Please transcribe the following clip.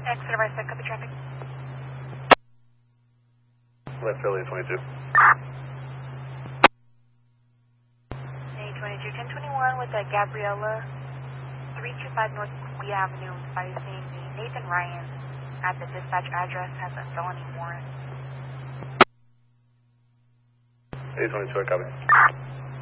Exit right side, copy traffic. Left Philly 22. A22, 1021 with Gabriella, 325 North Lee Avenue, advising the Nathan Ryan at the dispatch address has a felony warrant. A22, copy.